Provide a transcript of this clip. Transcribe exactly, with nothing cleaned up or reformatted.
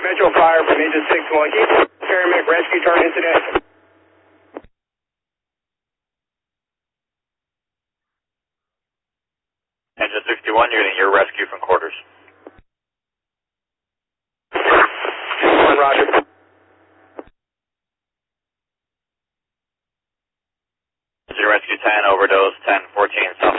Metro Fire from Engine six one. Paramedic rescue turn incident. Engine sixty-one, you're getting your rescue from quarters. One, roger. Engine rescue ten, overdose ten fourteen, South.